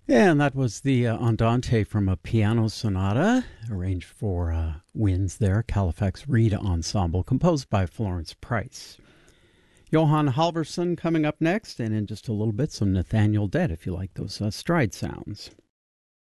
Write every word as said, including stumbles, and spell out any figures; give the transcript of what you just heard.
And that was the uh, Andante from a piano sonata, arranged for uh, winds there, Califax Reed Ensemble, composed by Florence Price. Johann Halvorson coming up next, and in just a little bit, some Nathaniel Dett, if you like those uh, stride sounds.